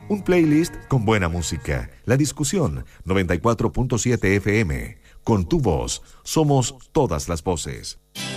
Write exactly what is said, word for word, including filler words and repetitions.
Un playlist con buena música. La Discusión, noventa y cuatro punto siete F M. Con tu voz, somos todas las voces.